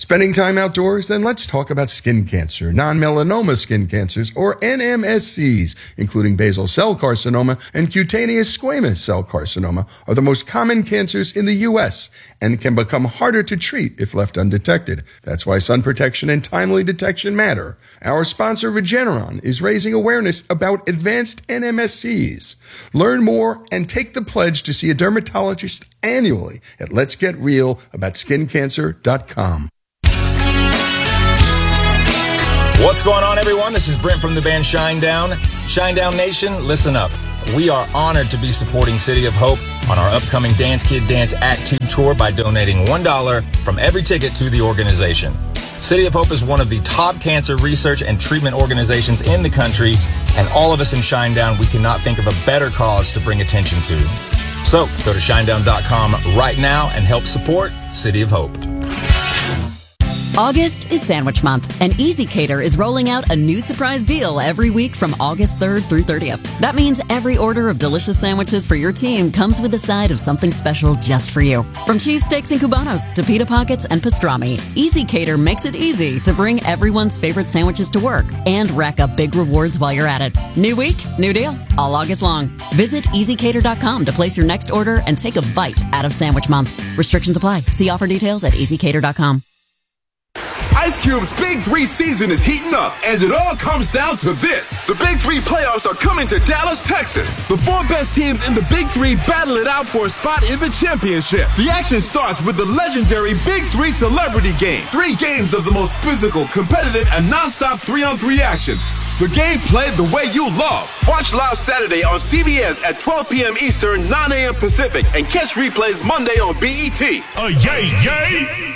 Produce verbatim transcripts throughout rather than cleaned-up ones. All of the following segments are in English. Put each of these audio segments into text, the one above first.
Spending time outdoors? Then let's talk about skin cancer, non-melanoma skin cancers, or N M S Cs, including basal cell carcinoma and cutaneous squamous cell carcinoma, are the most common cancers in the U S and can become harder to treat if left undetected. That's why sun protection and timely detection matter. Our sponsor, Regeneron, is raising awareness about advanced N M S Cs. Learn more and take the pledge to see a dermatologist annually at lets get real about skin cancer dot com. What's going on, everyone? This is Brent from the band Shinedown. Shinedown Nation, listen up. We are honored to be supporting City of Hope on our upcoming Dance Kid Dance Act two tour by donating one dollar from every ticket to the organization. City of Hope is one of the top cancer research and treatment organizations in the country, and all of us in Shinedown, we cannot think of a better cause to bring attention to. So go to shinedown dot com right now and help support City of Hope. August is Sandwich Month, and Easy Cater is rolling out a new surprise deal every week from August third through thirtieth. That means every order of delicious sandwiches for your team comes with a side of something special just for you. From cheesesteaks and cubanos to pita pockets and pastrami, Easy Cater makes it easy to bring everyone's favorite sandwiches to work and rack up big rewards while you're at it. New week, new deal, all August long. Visit easy cater dot com to place your next order and take a bite out of Sandwich Month. Restrictions apply. See offer details at easy cater dot com. Ice Cube's Big Three season is heating up, and it all comes down to this. The Big Three playoffs are coming to Dallas, Texas. The four best teams in the Big Three battle it out for a spot in the championship. The action starts with the legendary Big Three Celebrity Game. Three games of the most physical, competitive, and non-stop three-on-three action. The game played the way you love. Watch live Saturday on C B S at twelve p.m. Eastern, nine a.m. Pacific, and catch replays Monday on B E T. Oh, yay, yay!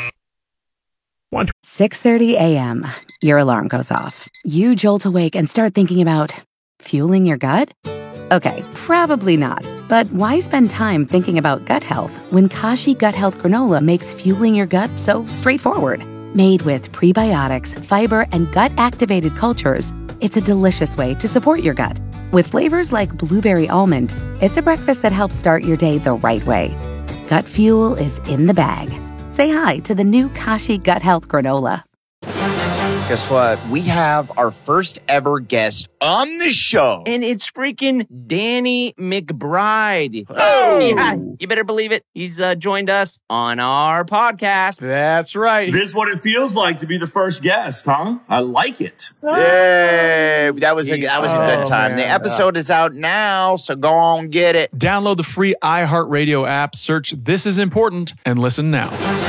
six thirty a.m. Your alarm goes off. You jolt awake and start thinking about fueling your gut? Okay, probably not. But why spend time thinking about gut health when Kashi Gut Health Granola makes fueling your gut so straightforward? Made with prebiotics, fiber, and gut-activated cultures, it's a delicious way to support your gut. With flavors like blueberry almond, it's a breakfast that helps start your day the right way. Gut fuel is in the bag. Say hi to the new Kashi Gut Health Granola. Guess what? We have our first ever guest on the show. And it's freaking Danny McBride. Oh! Yeah, you better believe it. He's uh, joined us on our podcast. That's right. This is what it feels like to be the first guest, huh? I like it. Yay! That was a, that was a good Oh, time. man. The episode is out now, so go on get it. Download the free iHeartRadio app, search This Is Important, and listen now.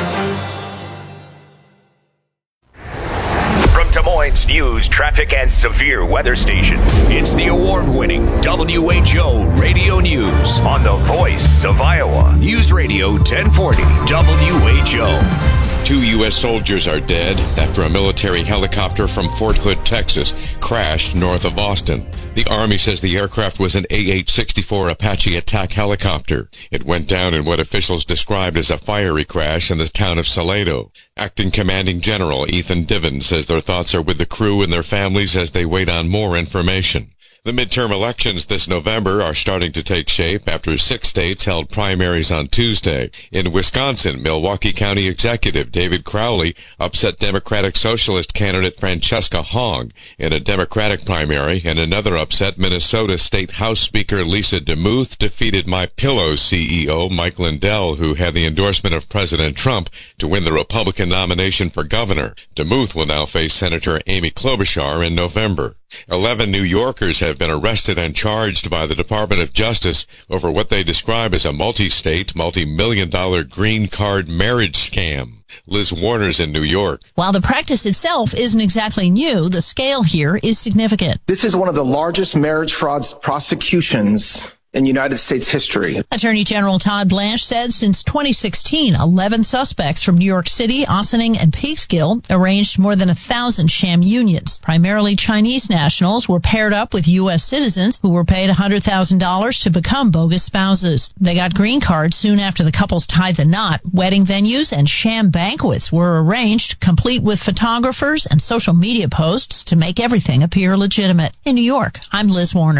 Des Moines News, traffic, and severe weather station. It's the award-winning W H O Radio News on the voice of Iowa. News Radio ten forty W H O. Two U S soldiers are dead after a military helicopter from Fort Hood, Texas, crashed north of Austin. The Army says the aircraft was an A H sixty-four Apache attack helicopter. It went down in what officials described as a fiery crash in the town of Salado. Acting Commanding General Ethan Diven says their thoughts are with the crew and their families as they wait on more information. The midterm elections this November are starting to take shape after six states held primaries on Tuesday. In Wisconsin, Milwaukee County Executive David Crowley upset Democratic Socialist candidate Francesca Hong in a Democratic primary, and another upset Minnesota State House Speaker Lisa DeMuth defeated MyPillow C E O Mike Lindell, who had the endorsement of President Trump to win the Republican nomination for governor. DeMuth will now face Senator Amy Klobuchar in November. Eleven New Yorkers have been arrested and charged by the Department of Justice over what they describe as a multi-state, multi-million dollar green card marriage scam. Liz Warner's in New York. While the practice itself isn't exactly new, the scale here is significant. This is one of the largest marriage fraud prosecutions in United States history. Attorney General Todd Blanche said since twenty sixteen, eleven suspects from New York City, Ossining, and Peekskill arranged more than a thousand sham unions. Primarily Chinese nationals were paired up with U S citizens who were paid one hundred thousand dollars to become bogus spouses. They got green cards soon after the couples tied the knot. Wedding venues and sham banquets were arranged, complete with photographers and social media posts to make everything appear legitimate. In New York, I'm Liz Warner.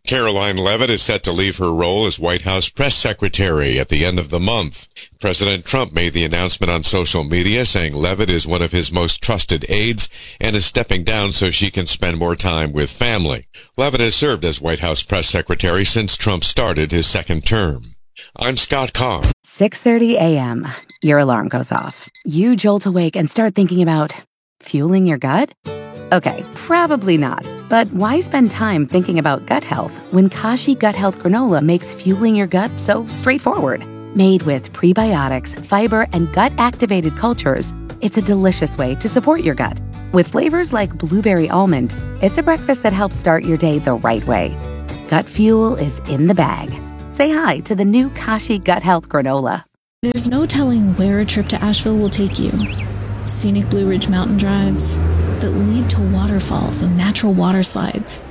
Caroline Leavitt is set to leave her role as White House press secretary at the end of the month. President Trump made the announcement on social media, saying Leavitt is one of his most trusted aides and is stepping down so she can spend more time with family. Leavitt has served as White House press secretary since Trump started his second term. I'm Scott Carr. six thirty a.m. Your alarm goes off. You jolt awake and start thinking about fueling your gut? Okay, probably not. But why spend time thinking about gut health when Kashi Gut Health Granola makes fueling your gut so straightforward? Made with prebiotics, fiber, and gut-activated cultures, it's a delicious way to support your gut. With flavors like blueberry almond, it's a breakfast that helps start your day the right way. Gut fuel is in the bag. Say hi to the new Kashi Gut Health Granola. There's no telling where a trip to Asheville will take you. Scenic Blue Ridge mountain drives that lead to waterfalls and natural water slides.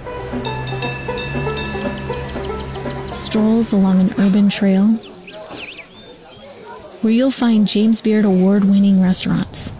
Strolls along an urban trail where you'll find James Beard award-winning restaurants.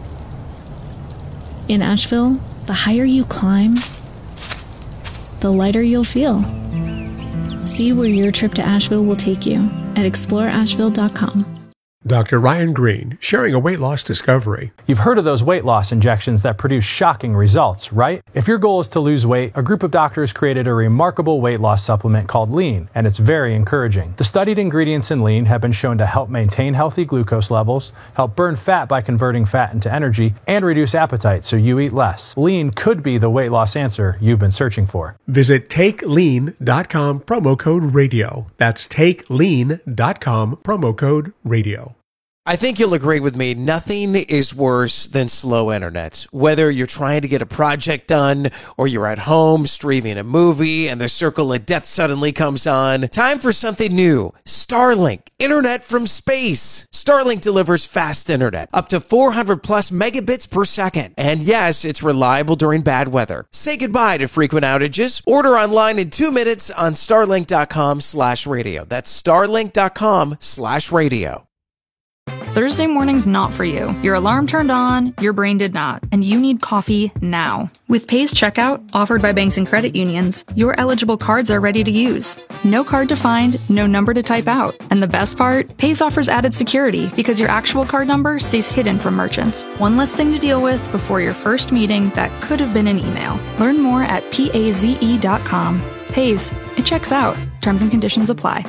In Asheville, the higher you climb, the lighter you'll feel. See where your trip to Asheville will take you at explore asheville dot com. Doctor Ryan Green, sharing a weight loss discovery. You've heard of those weight loss injections that produce shocking results, right? If your goal is to lose weight, a group of doctors created a remarkable weight loss supplement called Lean, and it's very encouraging. The studied ingredients in Lean have been shown to help maintain healthy glucose levels, help burn fat by converting fat into energy, and reduce appetite so you eat less. Lean could be the weight loss answer you've been searching for. Visit take lean dot com, promo code radio. That's take lean dot com, promo code radio. I think you'll agree with me, nothing is worse than slow internet. Whether you're trying to get a project done or you're at home streaming a movie and the circle of death suddenly comes on, time for something new. Starlink, internet from space. Starlink delivers fast internet, up to four hundred plus megabits per second. And yes, it's reliable during bad weather. Say goodbye to frequent outages. Order online in two minutes on starlink dot com slash radio. That's starlink dot com slash radio. Thursday morning's not for you. Your alarm turned on, your brain did not, and you need coffee now. With Pays Checkout, offered by banks and credit unions, your eligible cards are ready to use. No card to find, no number to type out. And the best part? Pays offers added security because your actual card number stays hidden from merchants. One less thing to deal with before your first meeting that could have been an email. Learn more at paze dot com. Pays. It checks out. Terms and conditions apply.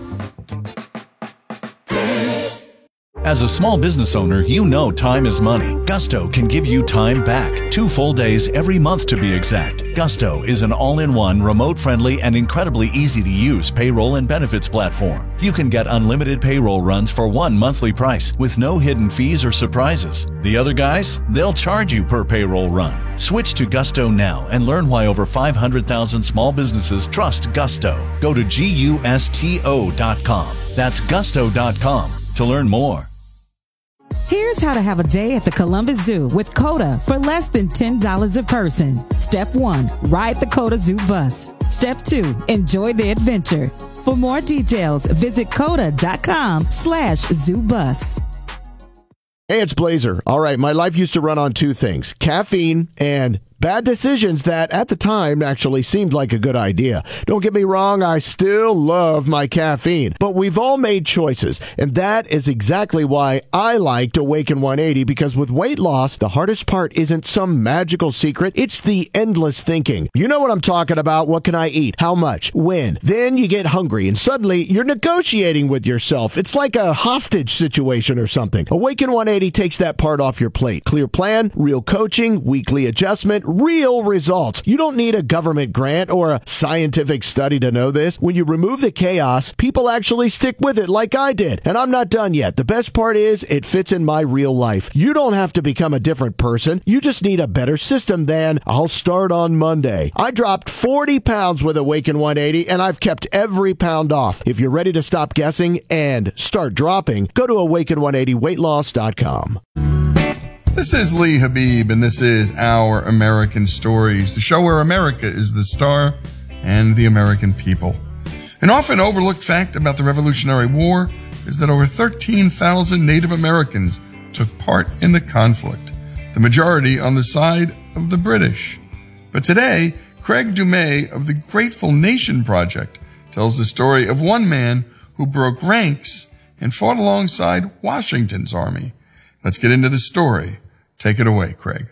As a small business owner, you know time is money. Gusto can give you time back. Two full days every month to be exact. Gusto is an all-in-one, remote-friendly, and incredibly easy-to-use payroll and benefits platform. You can get unlimited payroll runs for one monthly price with no hidden fees or surprises. The other guys, they'll charge you per payroll run. Switch to Gusto now and learn why over five hundred thousand small businesses trust Gusto. Go to gusto dot com. That's gusto dot com to learn more. Here's how to have a day at the Columbus Zoo with COTA for less than ten dollars a person. Step one, ride the COTA Zoo bus. Step two, enjoy the adventure. For more details, visit coda dot com slash zoo bus. Hey, it's Blazer. All right, my life used to run on two things, caffeine and bad decisions that at the time actually seemed like a good idea. Don't get me wrong, I still love my caffeine, but we've all made choices, and that is exactly why I liked Awaken one eighty, because with weight loss, the hardest part isn't some magical secret, it's the endless thinking. You know what I'm talking about. What can I eat? How much? When? Then you get hungry, and suddenly you're negotiating with yourself. It's like a hostage situation or something. Awaken one eighty takes that part off your plate. Clear plan, real coaching, weekly adjustment, real results. You don't need a government grant or a scientific study to know this. When you remove the chaos, people actually stick with it like I did. And I'm not done yet. The best part is it fits in my real life. You don't have to become a different person. You just need a better system than I'll start on Monday. I dropped forty pounds with Awaken one eighty, and I've kept every pound off. If you're ready to stop guessing and start dropping, go to awaken one eighty weight loss dot com. This is Lee Habib, and this is Our American Stories, the show where America is the star and the American people. An often overlooked fact about the Revolutionary War is that over thirteen thousand Native Americans took part in the conflict, the majority on the side of the British. But today, Craig Dumais of the Grateful Nation Project tells the story of one man who broke ranks and fought alongside Washington's army. Let's get into the story. Take it away, Craig.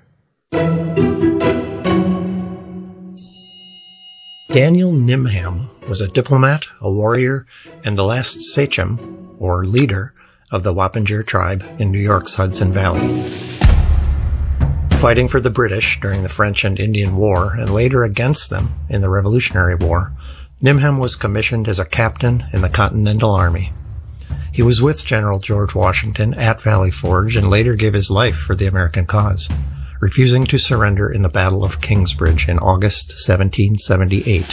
Daniel Nimham was a diplomat, a warrior, and the last sachem, or leader, of the Wappinger tribe in New York's Hudson Valley. Fighting for the British during the French and Indian War, and later against them in the Revolutionary War, Nimham was commissioned as a captain in the Continental Army. He was with General George Washington at Valley Forge and later gave his life for the American cause, refusing to surrender in the Battle of Kingsbridge in August seventeen seventy-eight.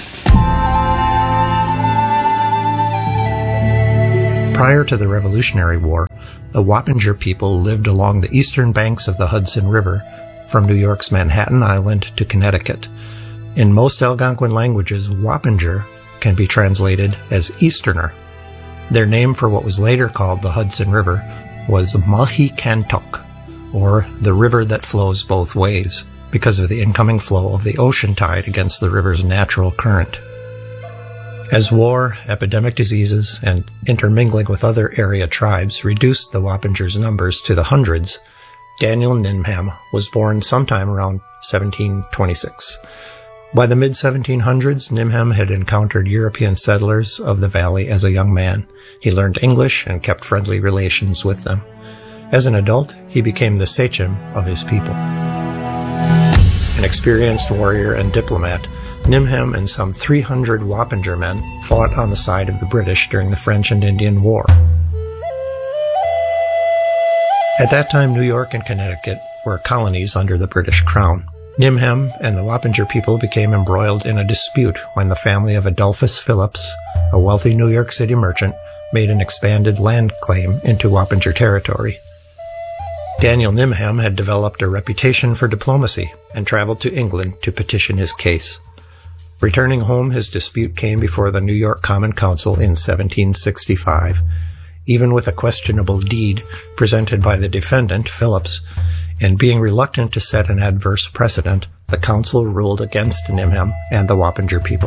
Prior to the Revolutionary War, the Wappinger people lived along the eastern banks of the Hudson River, from New York's Manhattan Island to Connecticut. In most Algonquin languages, Wappinger can be translated as Easterner. Their name for what was later called the Hudson River was Mahicantok, or the river that flows both ways, because of the incoming flow of the ocean tide against the river's natural current. As war, epidemic diseases, and intermingling with other area tribes reduced the Wappingers' numbers to the hundreds, Daniel Nimham was born sometime around seventeen twenty-six. By the mid seventeen hundreds, Nimham had encountered European settlers of the valley as a young man. He learned English and kept friendly relations with them. As an adult, he became the sachem of his people. An experienced warrior and diplomat, Nimham and some three hundred Wappinger men fought on the side of the British during the French and Indian War. At that time, New York and Connecticut were colonies under the British Crown. Nimham and the Wappinger people became embroiled in a dispute when the family of Adolphus Phillips, a wealthy New York City merchant, made an expanded land claim into Wappinger territory. Daniel Nimham had developed a reputation for diplomacy and traveled to England to petition his case. Returning home, his dispute came before the New York Common Council in seventeen sixty-five. Even with a questionable deed presented by the defendant, Phillips, and being reluctant to set an adverse precedent, the council ruled against Nimham and the Wappinger people.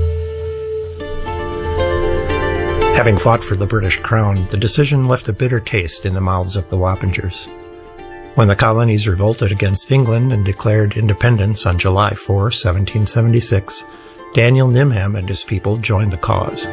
Having fought for the British Crown, the decision left a bitter taste in the mouths of the Wappingers. When the colonies revolted against England and declared independence on July fourth, seventeen seventy-six, Daniel Nimham and his people joined the cause.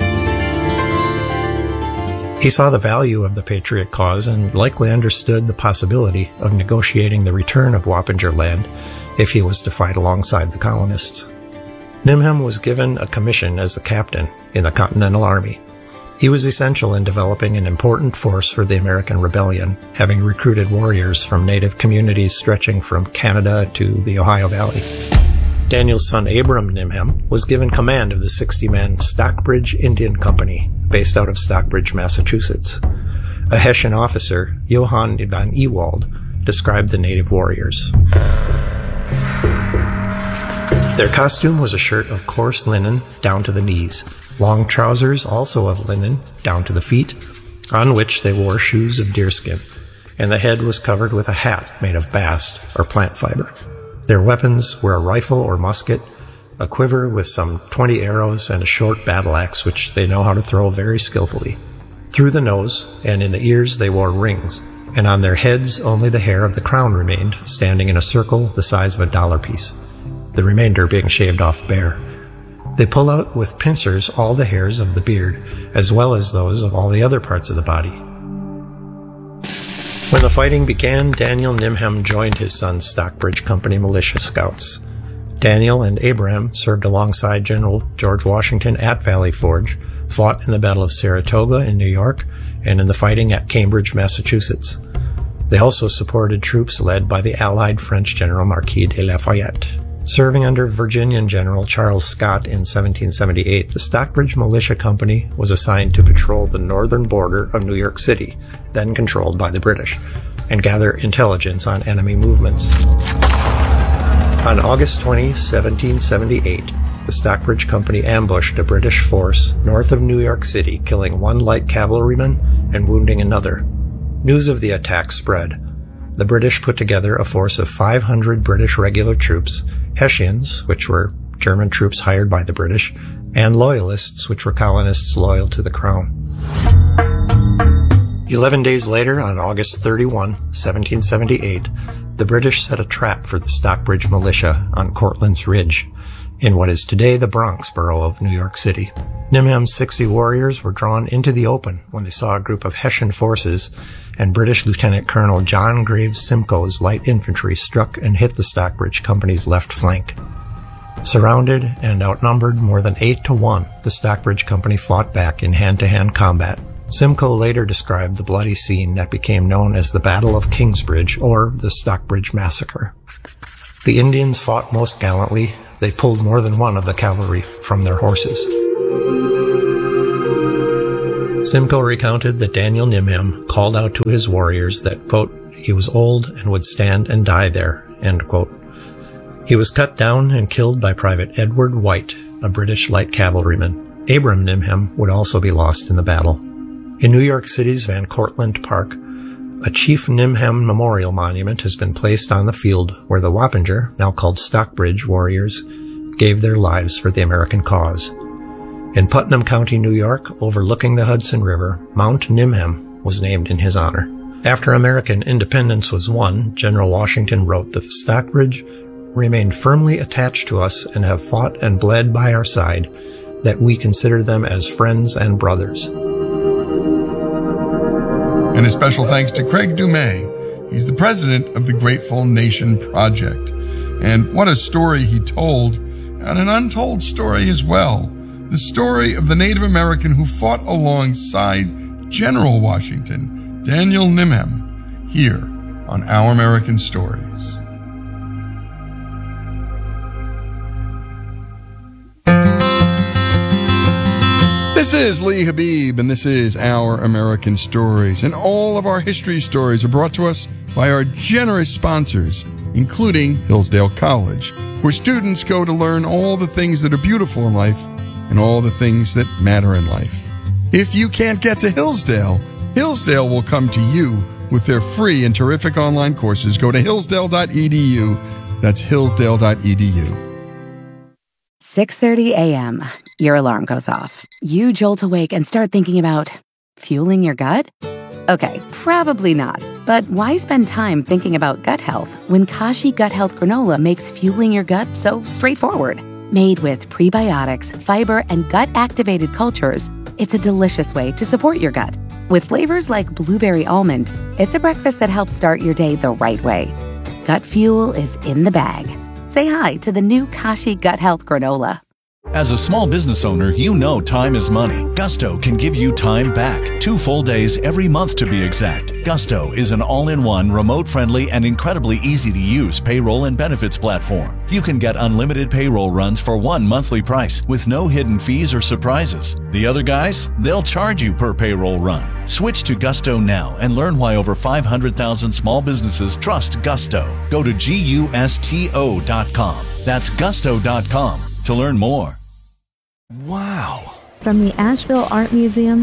He saw the value of the Patriot cause and likely understood the possibility of negotiating the return of Wappinger land if he was to fight alongside the colonists. Nimham was given a commission as the captain in the Continental Army. He was essential in developing an important force for the American Rebellion, having recruited warriors from native communities stretching from Canada to the Ohio Valley. Daniel's son Abram Nimham was given command of the sixty-man Stockbridge Indian Company, based out of Stockbridge, Massachusetts. A Hessian officer, Johann van Ewald, described the native warriors. Their costume was a shirt of coarse linen down to the knees, long trousers also of linen down to the feet, on which they wore shoes of deerskin, and the head was covered with a hat made of bast or plant fiber. Their weapons were a rifle or musket, a quiver with some twenty arrows, and a short battle axe which they know how to throw very skillfully. Through the nose and in the ears they wore rings, and on their heads only the hair of the crown remained, standing in a circle the size of a dollar piece, the remainder being shaved off bare. They pull out with pincers all the hairs of the beard, as well as those of all the other parts of the body. When the fighting began, Daniel Nimham joined his son's Stockbridge Company militia scouts. Daniel and Abraham served alongside General George Washington at Valley Forge, fought in the Battle of Saratoga in New York, and in the fighting at Cambridge, Massachusetts. They also supported troops led by the Allied French General Marquis de Lafayette. Serving under Virginian General Charles Scott in seventeen seventy-eight, the Stockbridge Militia Company was assigned to patrol the northern border of New York City, then controlled by the British, and gather intelligence on enemy movements. On August twentieth, seventeen seventy-eight, the Stockbridge Company ambushed a British force north of New York City, killing one light cavalryman and wounding another. News of the attack spread. The British put together a force of five hundred British regular troops, Hessians, which were German troops hired by the British, and Loyalists, which were colonists loyal to the crown. Eleven days later, on August thirty-first, seventeen seventy-eight, the British set a trap for the Stockbridge militia on Cortlandt Ridge, in what is today the Bronx borough of New York City. Nimham's sixty warriors were drawn into the open when they saw a group of Hessian forces, and British Lieutenant Colonel John Graves Simcoe's light infantry struck and hit the Stockbridge Company's left flank. Surrounded and outnumbered more than eight to one, the Stockbridge Company fought back in hand-to-hand combat. Simcoe later described the bloody scene that became known as the Battle of Kingsbridge, or the Stockbridge Massacre. The Indians fought most gallantly. They pulled more than one of the cavalry from their horses. Simcoe recounted that Daniel Nimham called out to his warriors that, quote, he was old and would stand and die there, end quote. He was cut down and killed by Private Edward White, a British light cavalryman. Abram Nimham would also be lost in the battle. In New York City's Van Cortlandt Park, a Chief Nimham Memorial Monument has been placed on the field where the Wappinger, now called Stockbridge, warriors gave their lives for the American cause. In Putnam County, New York, overlooking the Hudson River, Mount Nimham was named in his honor. After American independence was won, General Washington wrote that the Stockbridge remained firmly attached to us and have fought and bled by our side, that we consider them as friends and brothers. And a special thanks to Craig Dumais. He's the president of the Grateful Nation Project. And what a story he told, and an untold story as well. The story of the Native American who fought alongside General Washington, Daniel Nimham, here on Our American Stories. This is Lee Habib, and this is Our American Stories. And all of our history stories are brought to us by our generous sponsors, including Hillsdale College, where students go to learn all the things that are beautiful in life and all the things that matter in life. If you can't get to Hillsdale, Hillsdale will come to you with their free and terrific online courses. Go to hillsdale dot e d u. That's hillsdale dot e d u. six thirty a.m. Your alarm goes off. You jolt awake and start thinking about fueling your gut? Okay, probably not. But why spend time thinking about gut health when Kashi Gut Health Granola makes fueling your gut so straightforward? Made with prebiotics, fiber, and gut-activated cultures, it's a delicious way to support your gut. With flavors like blueberry almond, it's a breakfast that helps start your day the right way. Gut fuel is in the bag. Say hi to the new Kashi Gut Health Granola. As a small business owner, you know time is money. Gusto can give you time back. Two full days every month to be exact. Gusto is an all-in-one, remote-friendly, and incredibly easy-to-use payroll and benefits platform. You can get unlimited payroll runs for one monthly price with no hidden fees or surprises. The other guys, they'll charge you per payroll run. Switch to Gusto now and learn why over five hundred thousand small businesses trust Gusto. Go to gusto dot com. That's gusto dot com to learn more. Wow. From the Asheville Art Museum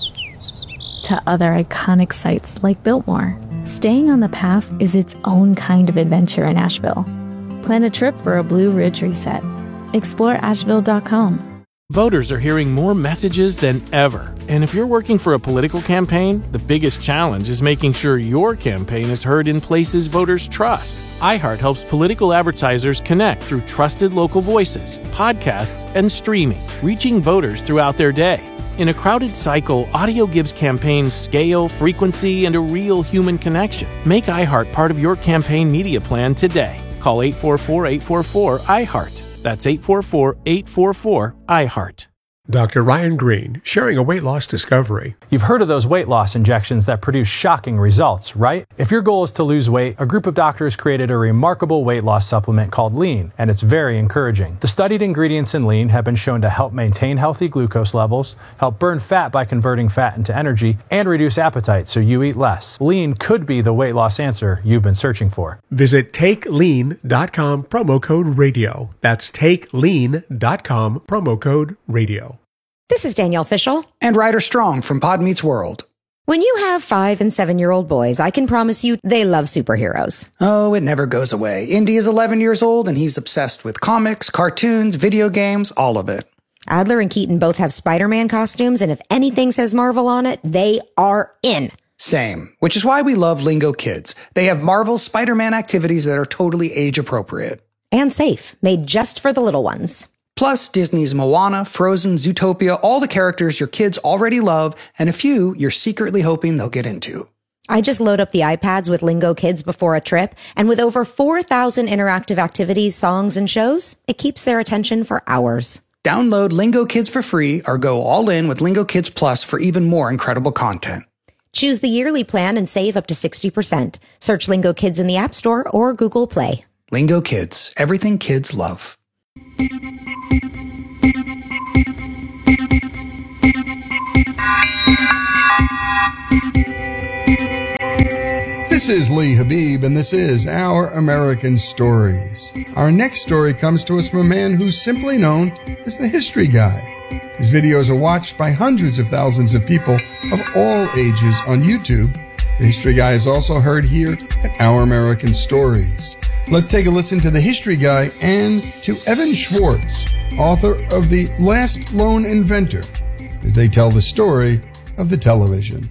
to other iconic sites like Biltmore, staying on the path is its own kind of adventure in Asheville. Plan a trip for a Blue Ridge reset. explore asheville dot com. Voters are hearing more messages than ever. And if you're working for a political campaign, the biggest challenge is making sure your campaign is heard in places voters trust. iHeart helps political advertisers connect through trusted local voices, podcasts, and streaming, reaching voters throughout their day. In a crowded cycle, audio gives campaigns scale, frequency, and a real human connection. Make iHeart part of your campaign media plan today. Call eight four four, eight four four, I heart. That's eight four four, eight four four, I heart. Doctor Ryan Green, sharing a weight loss discovery. You've heard of those weight loss injections that produce shocking results, right? If your goal is to lose weight, a group of doctors created a remarkable weight loss supplement called Lean, and it's very encouraging. The studied ingredients in Lean have been shown to help maintain healthy glucose levels, help burn fat by converting fat into energy, and reduce appetite so you eat less. Lean could be the weight loss answer you've been searching for. Visit take lean dot com, promo code radio. That's take lean dot com, promo code radio. This is Danielle Fishel and Ryder Strong from Pod Meets World. When you have five and seven-year-old boys, I can promise you they love superheroes. Oh, it never goes away. Indy is eleven years old, and he's obsessed with comics, cartoons, video games, all of it. Adler and Keaton both have Spider-Man costumes, and if anything says Marvel on it, they are in. Same, which is why we love Lingo Kids. They have Marvel's Spider-Man activities that are totally age-appropriate. And safe, made just for the little ones. Plus, Disney's Moana, Frozen, Zootopia, all the characters your kids already love, and a few you're secretly hoping they'll get into. I just load up the iPads with Lingo Kids before a trip, and with over four thousand interactive activities, songs, and shows, it keeps their attention for hours. Download Lingo Kids for free or go all in with Lingo Kids Plus for even more incredible content. Choose the yearly plan and save up to sixty percent. Search Lingo Kids in the App Store or Google Play. Lingo Kids, everything kids love. This is Lee Habib, and this is Our American Stories. Our next story comes to us from a man who's simply known as the History Guy. His videos are watched by hundreds of thousands of people of all ages on YouTube. The History Guy is also heard here at Our American Stories. Let's take a listen to the History Guy and to Evan Schwartz, author of The Last Lone Inventor, as they tell the story of the television.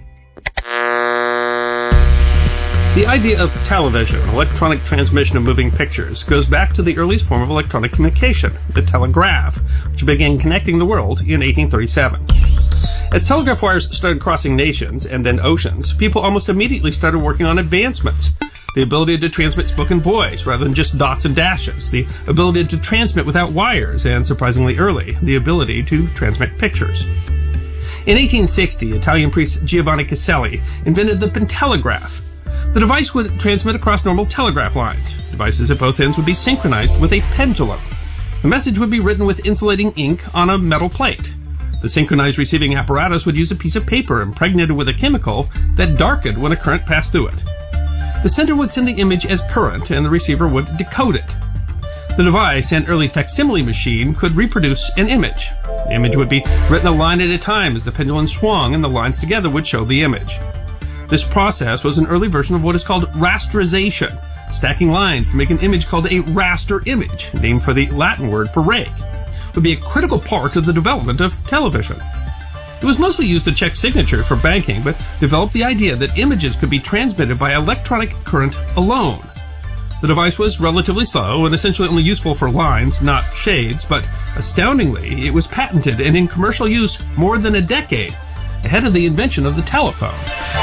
The idea of television, electronic transmission of moving pictures, goes back to the earliest form of electronic communication, the telegraph, which began connecting the world in eighteen thirty-seven. As telegraph wires started crossing nations and then oceans, people almost immediately started working on advancements. The ability to transmit spoken voice rather than just dots and dashes, the ability to transmit without wires, and surprisingly early, the ability to transmit pictures. In eighteen sixty, Italian priest Giovanni Caselli invented the pentelegraph. The device would transmit across normal telegraph lines. Devices at both ends would be synchronized with a pendulum. The message would be written with insulating ink on a metal plate. The synchronized receiving apparatus would use a piece of paper impregnated with a chemical that darkened when a current passed through it. The sender would send the image as current, and the receiver would decode it. The device, an early facsimile machine, could reproduce an image. The image would be written a line at a time as the pendulum swung, and the lines together would show the image. This process was an early version of what is called rasterization, stacking lines to make an image called a raster image, named for the Latin word for rake. It would be a critical part of the development of television. It was mostly used to check signatures for banking, but developed the idea that images could be transmitted by electronic current alone. The device was relatively slow and essentially only useful for lines, not shades, but astoundingly, it was patented and in commercial use more than a decade ahead of the invention of the telephone.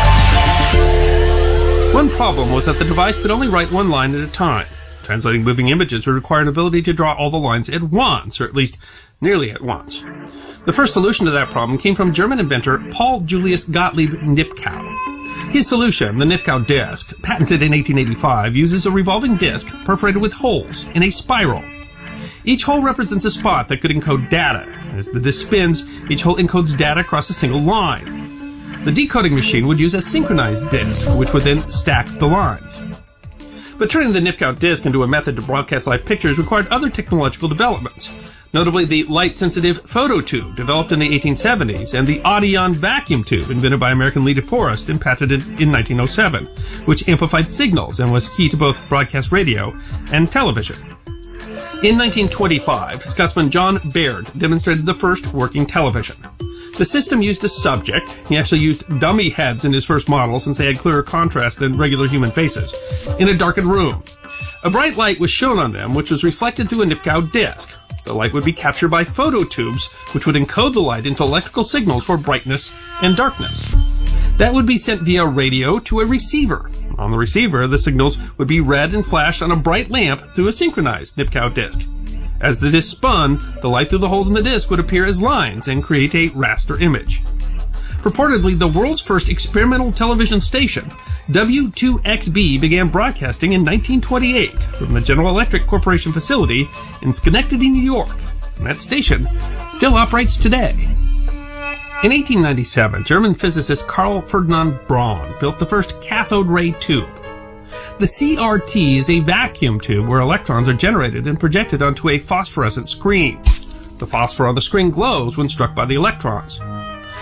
One problem was that the device could only write one line at a time. Translating moving images would require an ability to draw all the lines at once, or at least nearly at once. The first solution to that problem came from German inventor Paul Julius Gottlieb Nipkow. His solution, the Nipkow disk, patented in eighteen eighty-five, uses a revolving disk perforated with holes in a spiral. Each hole represents a spot that could encode data. As the disk spins, each hole encodes data across a single line. The decoding machine would use a synchronized disk, which would then stack the lines. But turning the Nipkow disk into a method to broadcast live pictures required other technological developments, notably the light-sensitive phototube developed in the eighteen seventies and the Audion vacuum tube invented by American Lee DeForest and patented in nineteen oh seven, which amplified signals and was key to both broadcast radio and television. In nineteen twenty-five, Scotsman John Baird demonstrated the first working television. The system used a subject. He actually used dummy heads in his first model since they had clearer contrast than regular human faces, in a darkened room. A bright light was shown on them, which was reflected through a Nipkow disk. The light would be captured by phototubes, which would encode the light into electrical signals for brightness and darkness. That would be sent via radio to a receiver. On the receiver, the signals would be read and flashed on a bright lamp through a synchronized Nipkow disk. As the disk spun, the light through the holes in the disk would appear as lines and create a raster image. Purportedly, the world's first experimental television station, W two X B, began broadcasting in nineteen twenty-eight from the General Electric Corporation facility in Schenectady, New York. And that station still operates today. In eighteen ninety-seven, German physicist Carl Ferdinand Braun built the first cathode ray tube. The C R T is a vacuum tube where electrons are generated and projected onto a phosphorescent screen. The phosphor on the screen glows when struck by the electrons.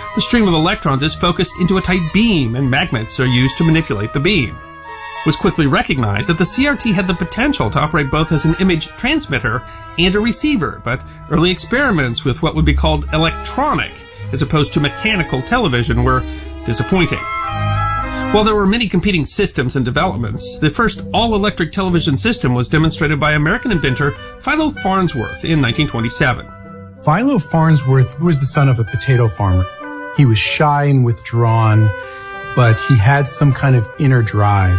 The stream of electrons is focused into a tight beam, and magnets are used to manipulate the beam. It was quickly recognized that the C R T had the potential to operate both as an image transmitter and a receiver, but early experiments with what would be called electronic, as opposed to mechanical television, were disappointing. While there were many competing systems and developments, the first all-electric television system was demonstrated by American inventor Philo Farnsworth in nineteen twenty-seven. Philo Farnsworth was the son of a potato farmer. He was shy and withdrawn, but he had some kind of inner drive.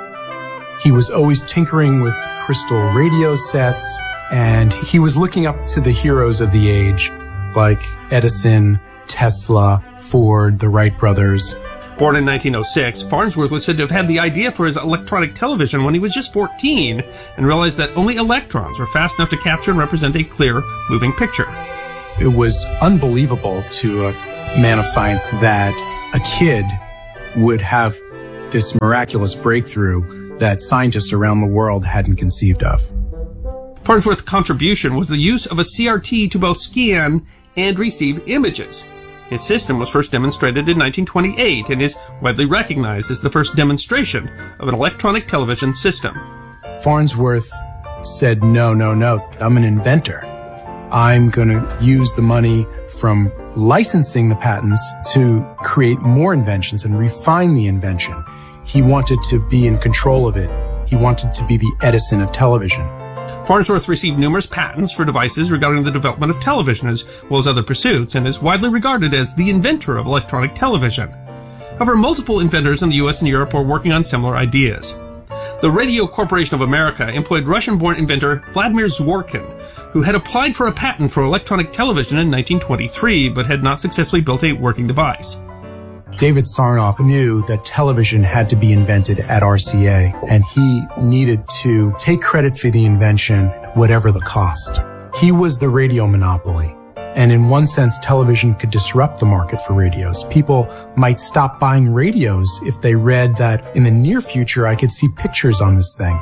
He was always tinkering with crystal radio sets, and he was looking up to the heroes of the age, like Edison, Tesla, Ford, the Wright brothers. Born in nineteen oh six, Farnsworth was said to have had the idea for his electronic television when he was just fourteen and realized that only electrons were fast enough to capture and represent a clear, moving picture. It was unbelievable to a man of science that a kid would have this miraculous breakthrough that scientists around the world hadn't conceived of. Farnsworth's contribution was the use of a C R T to both scan and receive images. His system was first demonstrated in nineteen twenty-eight and is widely recognized as the first demonstration of an electronic television system. Farnsworth said, no, no, no, I'm an inventor. I'm going to use the money from licensing the patents to create more inventions and refine the invention. He wanted to be in control of it. He wanted to be the Edison of television. Farnsworth received numerous patents for devices regarding the development of television as well as other pursuits and is widely regarded as the inventor of electronic television. However, multiple inventors in the U S and Europe were working on similar ideas. The Radio Corporation of America employed Russian-born inventor Vladimir Zworykin, who had applied for a patent for electronic television in nineteen twenty-three but had not successfully built a working device. David Sarnoff knew that television had to be invented at R C A, and he needed to take credit for the invention, whatever the cost. He was the radio monopoly, and in one sense, television could disrupt the market for radios. People might stop buying radios if they read that in the near future, I could see pictures on this thing.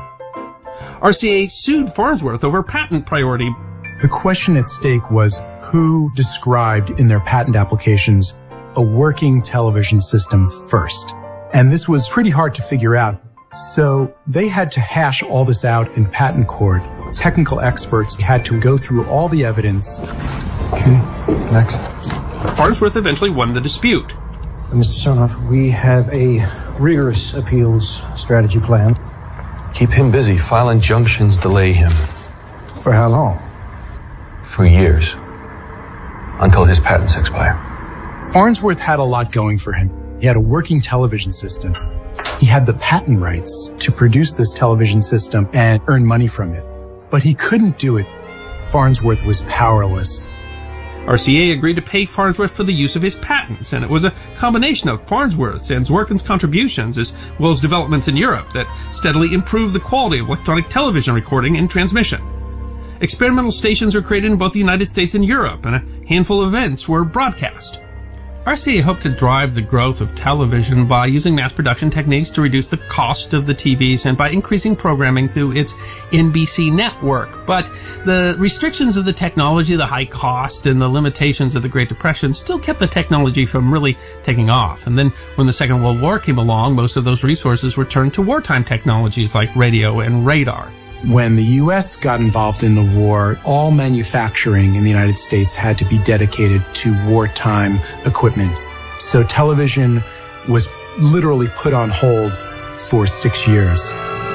R C A sued Farnsworth over patent priority. The question at stake was who described in their patent applications a working television system first. And this was pretty hard to figure out. So they had to hash all this out in patent court. Technical experts had to go through all the evidence. Okay, next. Farnsworth eventually won the dispute. Mister Sarnoff, we have a rigorous appeals strategy plan. Keep him busy. File injunctions, delay him. For how long? For years. Until his patents expire. Farnsworth had a lot going for him. He had a working television system. He had the patent rights to produce this television system and earn money from it. But he couldn't do it. Farnsworth was powerless. R C A agreed to pay Farnsworth for the use of his patents, and it was a combination of Farnsworth's and Zworykin's contributions, as well as developments in Europe, that steadily improved the quality of electronic television recording and transmission. Experimental stations were created in both the United States and Europe, and a handful of events were broadcast. R C A hoped to drive the growth of television by using mass production techniques to reduce the cost of the T Vs and by increasing programming through its N B C network. But the restrictions of the technology, the high cost, and the limitations of the Great Depression still kept the technology from really taking off. And then when the Second World War came along, most of those resources were turned to wartime technologies like radio and radar. When the U S got involved in the war, all manufacturing in the United States had to be dedicated to wartime equipment. So television was literally put on hold for six years.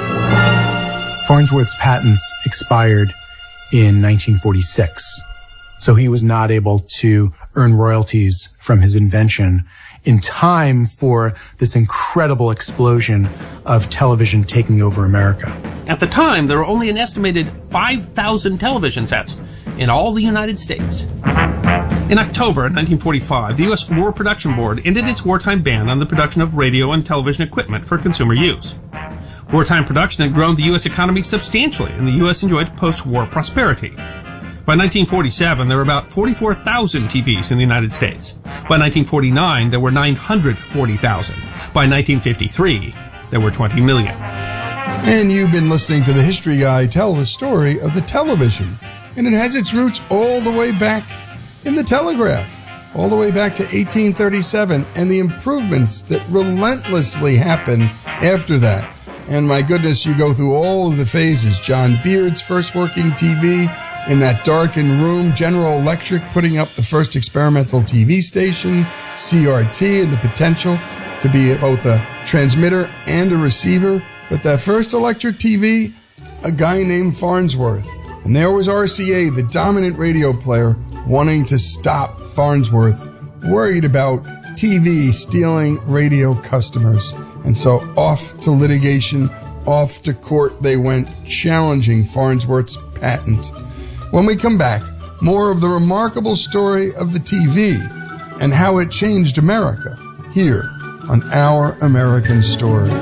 Farnsworth's patents expired in nineteen forty-six, so he was not able to earn royalties from his invention in time for this incredible explosion of television taking over America. At the time, there were only an estimated five thousand television sets in all the United States. In October nineteen forty-five, the U S War Production Board ended its wartime ban on the production of radio and television equipment for consumer use. Wartime production had grown the U S economy substantially, and the U S enjoyed post-war prosperity. By nineteen forty-seven, there were about forty-four thousand T Vs in the United States. By nineteen forty-nine, there were nine hundred forty thousand. By nineteen fifty-three, there were twenty million. And you've been listening to the History Guy tell the story of the television. And it has its roots all the way back in the telegraph. all the way back to eighteen thirty-seven and the improvements that relentlessly happen after that. And my goodness, you go through all of the phases. John Beard's first working T V in that darkened room, General Electric putting up the first experimental T V station, C R T and the potential to be both a transmitter and a receiver. But that first electric T V, a guy named Farnsworth. And there was R C A, the dominant radio player, wanting to stop Farnsworth, worried about T V stealing radio customers. And so off to litigation, off to court they went, challenging Farnsworth's patent. When we come back, more of the remarkable story of the T V and how it changed America here on Our American Stories.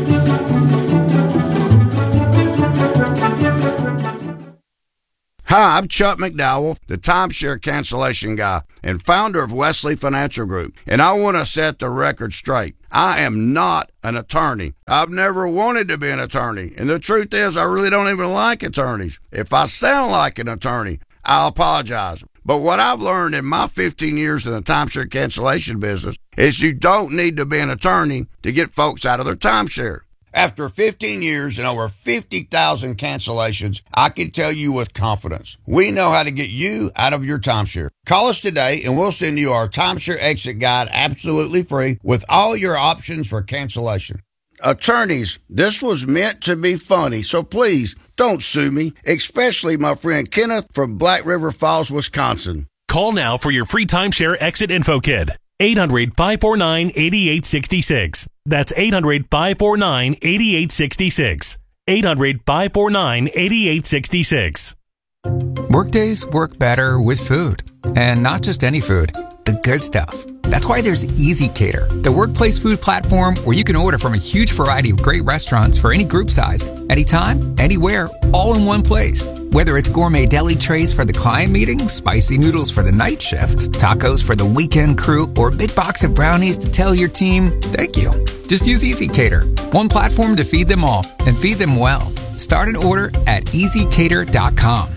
Hi, I'm Chuck McDowell, the timeshare cancellation guy and founder of Wesley Financial Group, and I want to set the record straight. I am not an attorney. I've never wanted to be an attorney, and the truth is I really don't even like attorneys. If I sound like an attorney, I'll apologize. But what I've learned in my fifteen years in the timeshare cancellation business is you don't need to be an attorney to get folks out of their timeshare. After fifteen years and over fifty thousand cancellations, I can tell you with confidence, we know how to get you out of your timeshare. Call us today and we'll send you our timeshare exit guide absolutely free with all your options for cancellation. Attorneys, this was meant to be funny, so please don't sue me, especially my friend Kenneth from Black River Falls, Wisconsin. Call now for your free timeshare exit info kit. eight hundred, five four nine, eight eight six six. That's eight hundred, five four nine, eight eight six six. eight hundred, five four nine, eight eight six six. Workdays work better with food. And not just any food, the good stuff. That's why there's ezCater, the workplace food platform where you can order from a huge variety of great restaurants for any group size, anytime, anywhere, all in one place. Whether it's gourmet deli trays for the client meeting, spicy noodles for the night shift, tacos for the weekend crew, or a big box of brownies to tell your team, thank you. Just use ezCater, one platform to feed them all and feed them well. Start an order at easy cater dot com.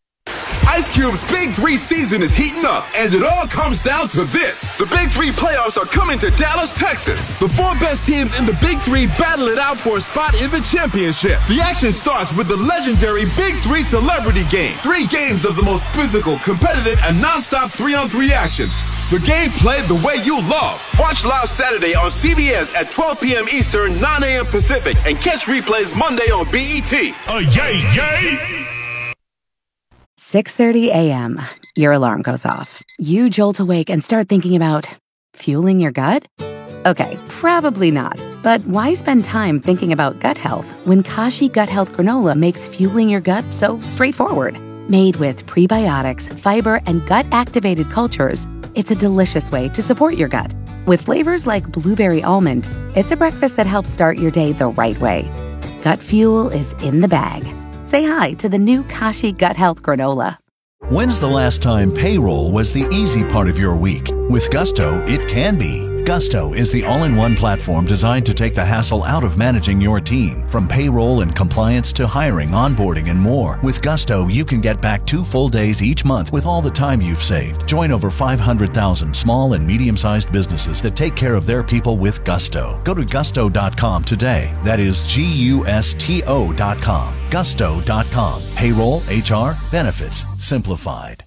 Ice Cube's Big Three season is heating up, and it all comes down to this. The Big Three playoffs are coming to Dallas, Texas. The four best teams in the Big Three battle it out for a spot in the championship. The action starts with the legendary Big Three Celebrity Game. Three games of the most physical, competitive, and non-stop three-on-three action. The game played the way you love. Watch live Saturday on C B S at twelve p.m. Eastern, nine a.m. Pacific, and catch replays Monday on B E T. Oh, yay, yay! six thirty a.m. Your alarm goes off. You jolt awake and start thinking about fueling your gut? Okay, probably not. But why spend time thinking about gut health when Kashi Gut Health Granola makes fueling your gut so straightforward? Made with prebiotics, fiber, and gut-activated cultures, it's a delicious way to support your gut. With flavors like blueberry almond, it's a breakfast that helps start your day the right way. Gut fuel is in the bag. Say hi to the new Kashi Gut Health Granola. When's the last time payroll was the easy part of your week? With Gusto, it can be. Gusto is the all-in-one platform designed to take the hassle out of managing your team. From payroll and compliance to hiring, onboarding, and more. With Gusto, you can get back two full days each month with all the time you've saved. Join over five hundred thousand small and medium-sized businesses that take care of their people with Gusto. Go to gusto dot com today. That is G U S T O dot com. gusto dot com. Payroll, H R, benefits, simplified.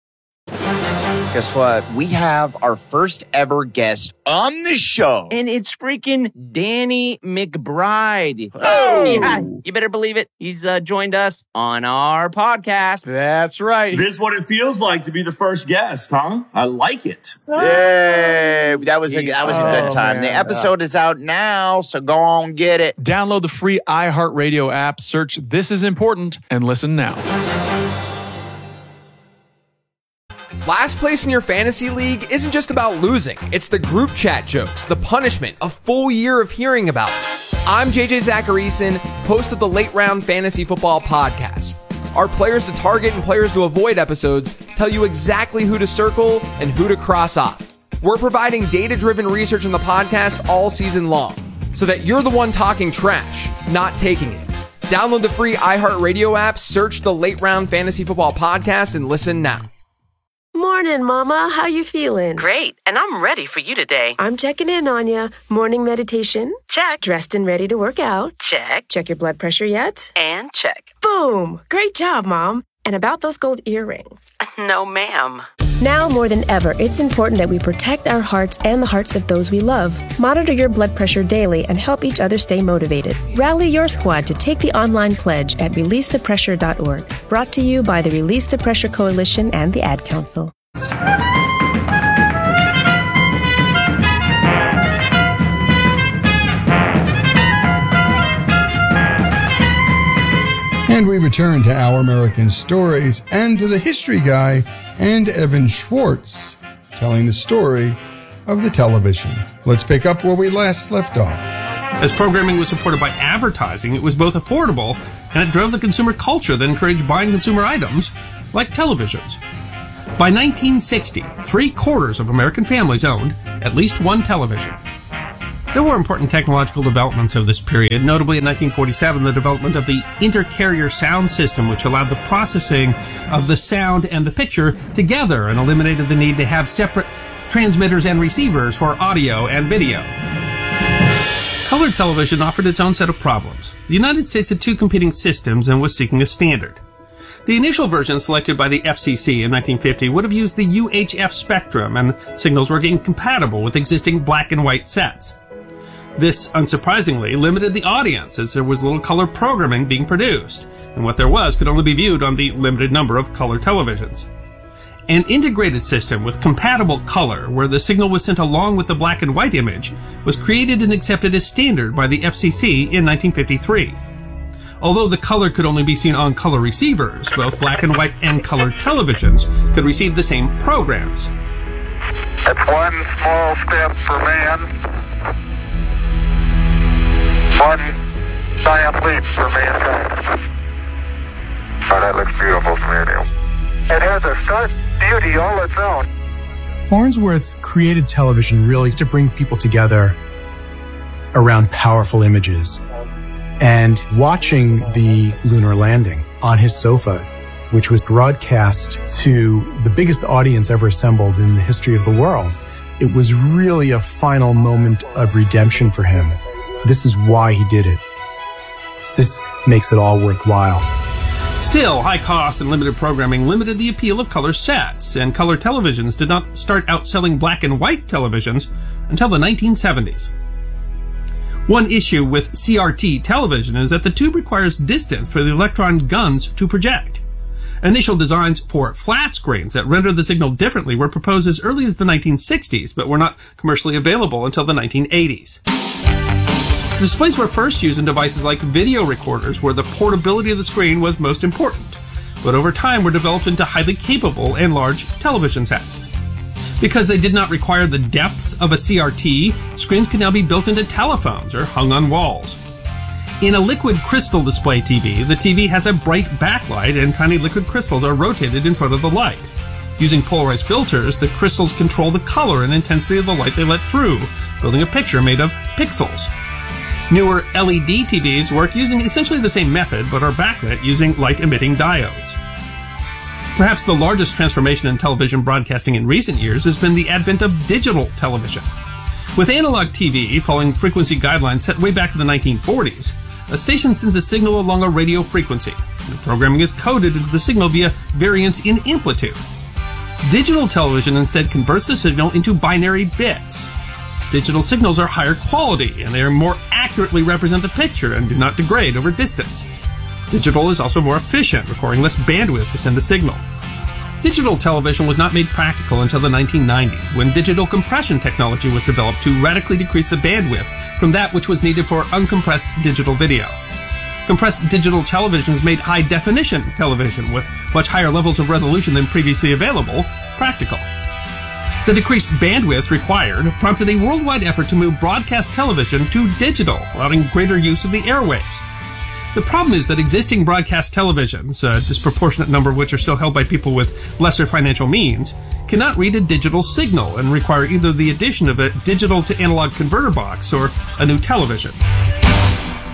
Guess what? We have our first ever guest on the show. And it's freaking Danny McBride. Oh! Yeah, you better believe it. He's uh, joined us on our podcast. That's right. This is what it feels like to be the first guest, huh? I like it. Yay! That was a, that was a good time. Oh, the episode is out now, so go on, get it. Download the free iHeartRadio app, search This Is Important, and listen now. Last place in your fantasy league isn't just about losing. It's the group chat jokes, the punishment, a full year of hearing about it. I'm J J Zacharyson, host of the Late Round Fantasy Football Podcast. Our Players to Target and Players to Avoid episodes tell you exactly who to circle and who to cross off. We're providing data-driven research in the podcast all season long, so that you're the one talking trash, not taking it. Download the free iHeartRadio app, search the Late Round Fantasy Football Podcast, and listen now. Morning, Mama. How you feeling? Great, and I'm ready for you today. I'm checking in on you. Morning meditation? Check. Dressed and ready to work out? Check. Check your blood pressure yet? And check. Boom! Great job, Mom. And about those gold earrings? No, ma'am. Now more than ever, it's important that we protect our hearts and the hearts of those we love. Monitor your blood pressure daily and help each other stay motivated. Rally your squad to take the online pledge at release the pressure dot org. Brought to you by the Release the Pressure Coalition and the Ad Council. And we return to Our American Stories and to the history guy and Evan Schwartz telling the story of the television. Let's pick up where we last left off. As programming was supported by advertising, it was both affordable and it drove the consumer culture that encouraged buying consumer items like televisions. By nineteen sixty, three quarters of American families owned at least one television. There were important technological developments of this period, notably in nineteen forty-seven, the development of the intercarrier sound system, which allowed the processing of the sound and the picture together and eliminated the need to have separate transmitters and receivers for audio and video. Color television offered its own set of problems. The United States had two competing systems and was seeking a standard. The initial version selected by the F C C in nineteen fifty would have used the U H F spectrum, and signals were incompatible with existing black and white sets. This, unsurprisingly, limited the audience as there was little color programming being produced, and what there was could only be viewed on the limited number of color televisions. An integrated system with compatible color, where the signal was sent along with the black and white image, was created and accepted as standard by the F C C in nineteen fifty-three. Although the color could only be seen on color receivers, both black and white and color televisions could receive the same programs. It's one small step for man, one giant leap for mankind. Oh, that looks beautiful to me, Neil. It has a stark beauty all its own. Farnsworth created television really to bring people together around powerful images. And watching the lunar landing on his sofa, which was broadcast to the biggest audience ever assembled in the history of the world, it was really a final moment of redemption for him. This is why he did it. This makes it all worthwhile. Still, high cost and limited programming limited the appeal of color sets, and color televisions did not start outselling black and white televisions until the nineteen seventies. One issue with C R T television is that the tube requires distance for the electron guns to project. Initial designs for flat screens that render the signal differently were proposed as early as the nineteen sixties, but were not commercially available until the nineteen eighties. Displays were first used in devices like video recorders, where the portability of the screen was most important, but over time were developed into highly capable and large television sets. Because they did not require the depth of a C R T, screens can now be built into telephones or hung on walls. In a liquid crystal display T V, the T V has a bright backlight and tiny liquid crystals are rotated in front of the light. Using polarized filters, the crystals control the color and intensity of the light they let through, building a picture made of pixels. Newer L E D T Vs work using essentially the same method, but are backlit using light-emitting diodes. Perhaps the largest transformation in television broadcasting in recent years has been the advent of digital television. With analog T V following frequency guidelines set way back in the nineteen forties, a station sends a signal along a radio frequency. The programming is coded into the signal via variance in amplitude. Digital television instead converts the signal into binary bits. Digital signals are higher quality, and they are more accurately represent the picture and do not degrade over distance. Digital is also more efficient, requiring less bandwidth to send the signal. Digital television was not made practical until the nineteen nineties, when digital compression technology was developed to radically decrease the bandwidth from that which was needed for uncompressed digital video. Compressed digital televisions made high-definition television with much higher levels of resolution than previously available practical. The decreased bandwidth required prompted a worldwide effort to move broadcast television to digital, allowing greater use of the airwaves. The problem is that existing broadcast televisions, a disproportionate number of which are still held by people with lesser financial means, cannot read a digital signal and require either the addition of a digital to analog converter box or a new television.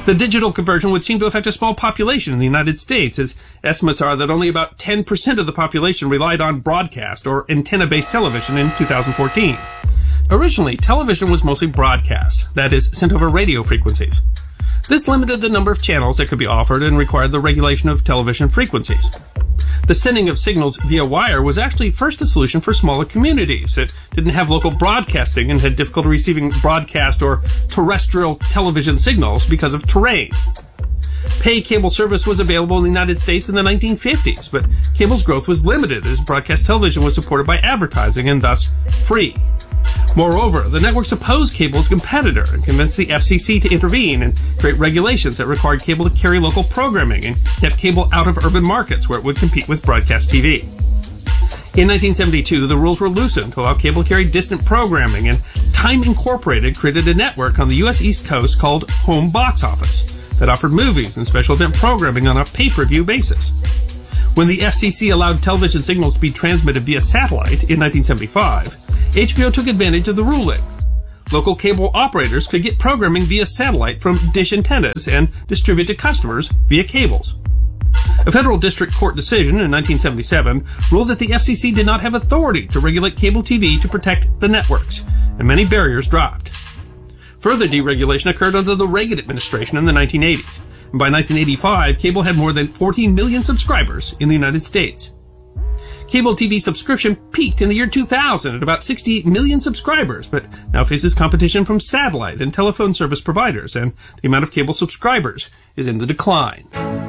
The digital conversion would seem to affect a small population in the United States, as estimates are that only about ten percent of the population relied on broadcast or antenna-based television in two thousand fourteen. Originally, television was mostly broadcast, that is, sent over radio frequencies. This limited the number of channels that could be offered and required the regulation of television frequencies. The sending of signals via wire was actually first a solution for smaller communities that didn't have local broadcasting and had difficulty receiving broadcast or terrestrial television signals because of terrain. Pay cable service was available in the United States in the nineteen fifties, but cable's growth was limited as broadcast television was supported by advertising and thus free. Moreover, the networks opposed cable as a competitor and convinced the F C C to intervene and create regulations that required cable to carry local programming and kept cable out of urban markets where it would compete with broadcast T V. In nineteen seventy-two, the rules were loosened to allow cable to carry distant programming, and Time Incorporated created a network on the U S East Coast called Home Box Office that offered movies and special event programming on a pay-per-view basis. When the F C C allowed television signals to be transmitted via satellite in nineteen seventy-five, H B O took advantage of the ruling. Local cable operators could get programming via satellite from dish antennas and distribute to customers via cables. A federal district court decision in nineteen seventy-seven ruled that the F C C did not have authority to regulate cable T V to protect the networks, and many barriers dropped. Further deregulation occurred under the Reagan administration in the nineteen eighties. And by nineteen eighty-five, cable had more than fourteen million subscribers in the United States. Cable T V subscription peaked in the year two thousand at about sixty-eight million subscribers, but now faces competition from satellite and telephone service providers, and the amount of cable subscribers is in the decline.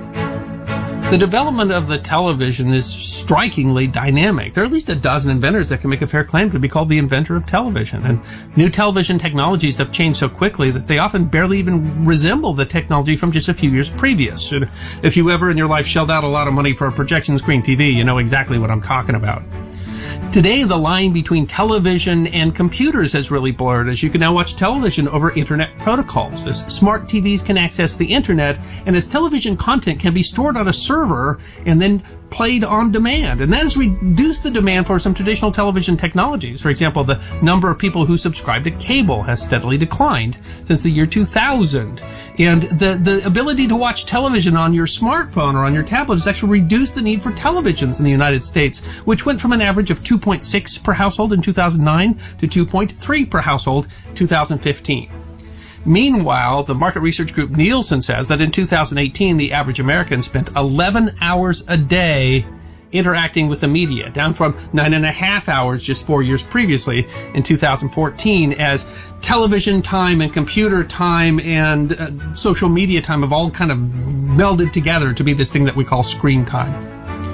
The development of the television is strikingly dynamic. There are at least a dozen inventors that can make a fair claim to be called the inventor of television. And new television technologies have changed so quickly that they often barely even resemble the technology from just a few years previous. And if you ever in your life shelled out a lot of money for a projection screen T V, you know exactly what I'm talking about. Today, the line between television and computers has really blurred, as you can now watch television over internet protocols, as smart T Vs can access the internet, and as television content can be stored on a server and then played on demand. And that has reduced the demand for some traditional television technologies. For example, the number of people who subscribe to cable has steadily declined since the year two thousand. And the, the ability to watch television on your smartphone or on your tablet has actually reduced the need for televisions in the United States, which went from an average of two point six per household in two thousand nine to two point three per household in two thousand fifteen. Meanwhile, the market research group Nielsen says that in two thousand eighteen, the average American spent eleven hours a day interacting with the media, down from nine and a half hours just four years previously in two thousand fourteen, as television time and computer time and uh, social media time have all kind of melded together to be this thing that we call screen time.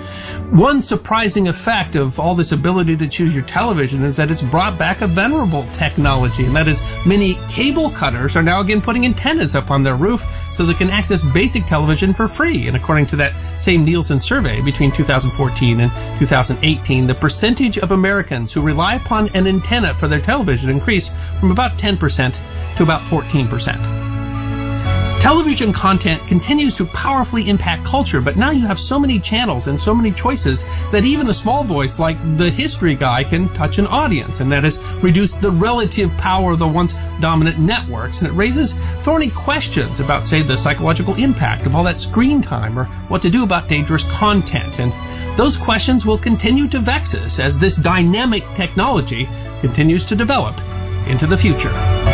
One surprising effect of all this ability to choose your television is that it's brought back a venerable technology, and that is many cable cutters are now again putting antennas up on their roof so they can access basic television for free. And according to that same Nielsen survey, between two thousand fourteen and two thousand eighteen, the percentage of Americans who rely upon an antenna for their television increased from about ten percent to about fourteen percent. Television content continues to powerfully impact culture, but now you have so many channels and so many choices that even a small voice like the History Guy can touch an audience, and that has reduced the relative power of the once dominant networks, and it raises thorny questions about, say, the psychological impact of all that screen time, or what to do about dangerous content. And those questions will continue to vex us as this dynamic technology continues to develop into the future.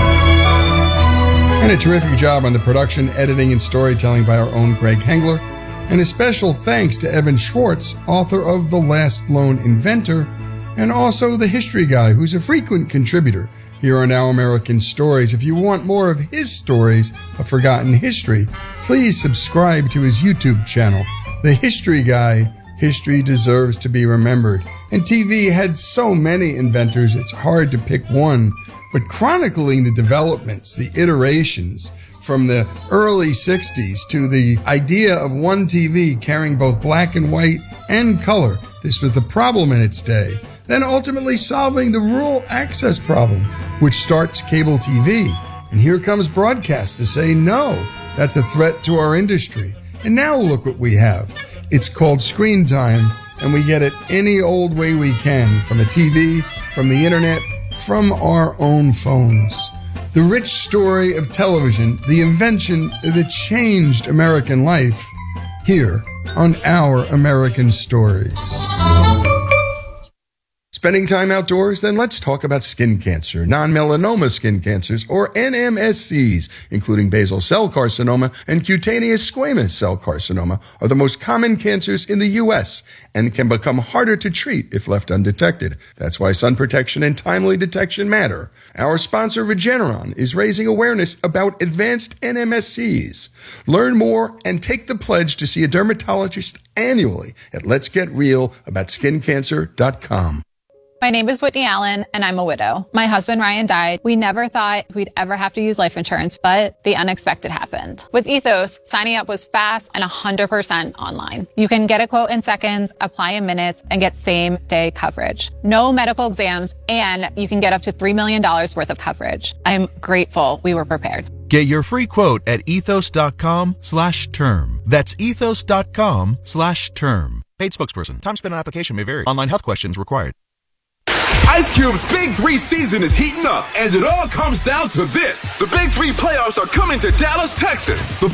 And a terrific job on the production, editing, and storytelling by our own Greg Hengler. And a special thanks to Evan Schwartz, author of The Last Lone Inventor, and also The History Guy, who's a frequent contributor here on Now American Stories. If you want more of his stories of forgotten history, please subscribe to his YouTube channel, The History Guy. History deserves to be remembered. And T V had so many inventors, it's hard to pick one. But chronicling the developments, the iterations from the early sixties to the idea of one T V carrying both black and white and color, this was the problem in its day. Then ultimately solving the rural access problem, which starts cable T V. And here comes broadcast to say, no, that's a threat to our industry. And now look what we have. It's called screen time, and we get it any old way we can, from a T V, from the internet, from our own phones. The rich story of television, the invention that changed American life, here on Our American Stories. Spending time outdoors? Then let's talk about skin cancer, non-melanoma skin cancers, or N M S Cs, including basal cell carcinoma and cutaneous squamous cell carcinoma, are the most common cancers in the U S and can become harder to treat if left undetected. That's why sun protection and timely detection matter. Our sponsor, Regeneron, is raising awareness about advanced N M S Cs. Learn more and take the pledge to see a dermatologist annually at lets get real about skin cancer dot com. My name is Whitney Allen, and I'm a widow. My husband, Ryan, died. We never thought we'd ever have to use life insurance, but the unexpected happened. With Ethos, signing up was fast and one hundred percent online. You can get a quote in seconds, apply in minutes, and get same-day coverage. No medical exams, and you can get up to three million dollars worth of coverage. I'm grateful we were prepared. Get your free quote at ethos.com slash term. That's ethos.com slash term. Paid spokesperson. Time spent on application may vary. Online health questions required. Ice Cube's Big Three season is heating up, and it all comes down to this. The Big Three playoffs are coming to Dallas, Texas. The